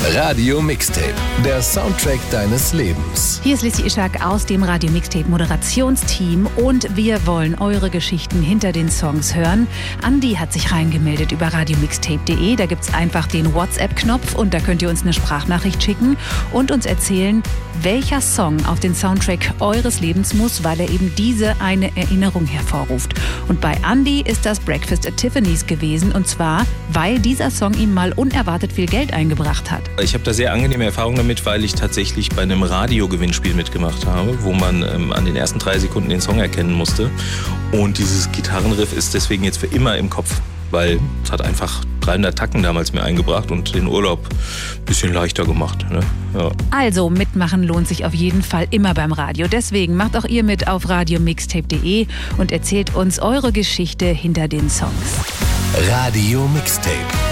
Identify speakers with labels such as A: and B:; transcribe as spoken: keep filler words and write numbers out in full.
A: Radio Mixtape, der Soundtrack deines Lebens.
B: Hier ist Lissy Ishak aus dem Radio Mixtape Moderationsteam und wir wollen eure Geschichten hinter den Songs hören. Andi hat sich reingemeldet über radio mixtape punkt de. Da gibt es einfach den WhatsApp-Knopf und da könnt ihr uns eine Sprachnachricht schicken und uns erzählen, welcher Song auf den Soundtrack eures Lebens muss, weil er eben diese eine Erinnerung hervorruft. Und bei Andi ist das Breakfast at Tiffany's gewesen und zwar, weil dieser Song ihm mal unerwartet viel Geld eingebracht hat.
C: Ich habe da sehr angenehme Erfahrungen damit, weil ich tatsächlich bei einem Radiogewinnspiel mitgemacht habe, wo man ähm, an den ersten drei Sekunden den Song erkennen musste. Und dieses Gitarrenriff ist deswegen jetzt für immer im Kopf, weil es hat einfach dreihundert Tacken damals mir eingebracht und den Urlaub ein bisschen leichter gemacht. Ne? Ja.
B: Also mitmachen lohnt sich auf jeden Fall immer beim Radio. Deswegen macht auch ihr mit auf radio mixtape punkt de und erzählt uns eure Geschichte hinter den Songs.
A: Radio Mixtape.